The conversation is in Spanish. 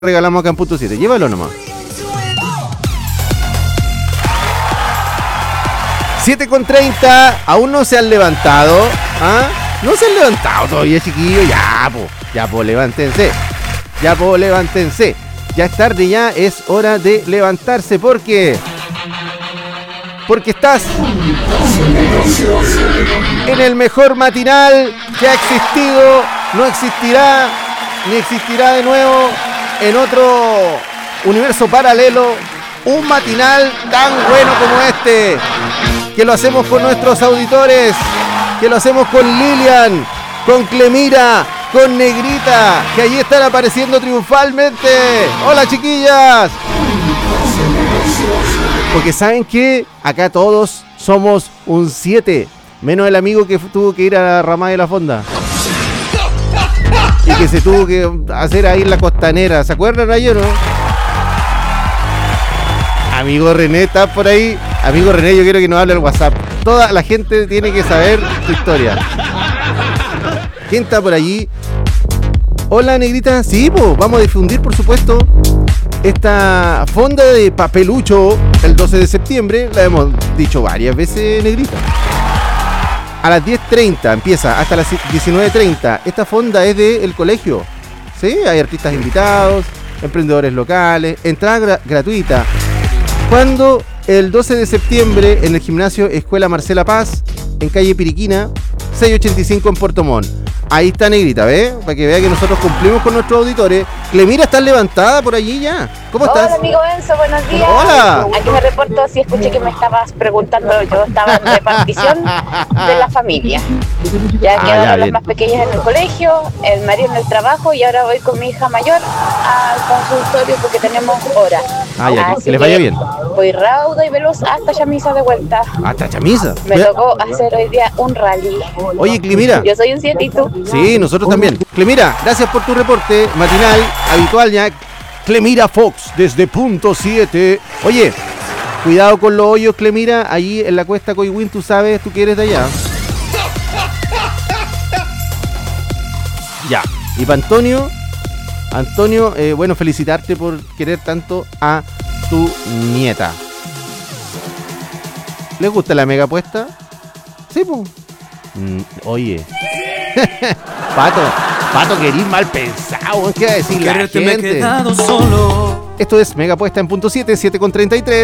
regalamos acá en punto 7. Llévalo nomás. 7:30, aún no se han levantado. ¿Ah? No se han levantado todavía, chiquillos. Ya, levántense. Levántense. Ya es tarde, ya es hora de levantarse porque estás en el mejor matinal que ha existido, no existirá, ni existirá de nuevo en otro universo paralelo. Un matinal tan bueno como este, que lo hacemos con nuestros auditores, que lo hacemos con Lilian, con Clemira, con Negrita, que allí están apareciendo triunfalmente. ¡Hola, chiquillas! Porque saben que acá todos somos un 7, menos el amigo que tuvo que ir a la Ramada de la Fonda y que se tuvo que hacer ahí en la costanera. ¿Se acuerdan ayer, no? Amigo René, ¿estás por ahí? Amigo René, yo quiero que nos hable el WhatsApp. Toda la gente tiene que saber tu historia. ¿Quién está por allí? Hola, Negrita. Sí, pues, vamos a difundir, por supuesto, esta fonda de papelucho el 12 de septiembre. La hemos dicho varias veces, Negrita. A las 10:30 empieza, hasta las 19:30. Esta fonda es del colegio. Sí, hay artistas invitados, emprendedores locales, entrada gratuita. Cuando el 12 de septiembre en el gimnasio Escuela Marcela Paz, en calle Piriquina, 685 en Puerto Montt. Ahí está, Negrita, ¿ves? Para que vea que nosotros cumplimos con nuestros auditores. Clemira, ¿estás levantada por allí ya? ¿Cómo estás? Hola, amigo Enzo, buenos días. Hola. Aquí me reporto, si escuché que me estabas preguntando, yo estaba en repartición de la familia. Ya quedaron las más pequeñas en el colegio, el marido en el trabajo y ahora voy con mi hija mayor al consultorio porque tenemos hora. Ya, que les vaya bien. Voy rauda y veloz hasta Chamisa de vuelta. ¿Hasta Chamisa? Me tocó hacer hoy día un rally. Oye, Clemira. Yo soy un 7 y tú. Sí, nosotros también. Clemira, gracias por tu reporte matinal, habitual ya. Clemira Fox, desde punto 7. Oye, cuidado con los hoyos, Clemira, allí en la cuesta Coihuín, tú sabes, tú que eres de allá. Ya. Y para Antonio, bueno, felicitarte por querer tanto a tu nieta. ¿Les gusta la mega apuesta? Sí, pues. Oye. Pato, querís mal pensado, ¿qué va a decir la gente? Esto es Mega Apuesta en punto 7, 7:33.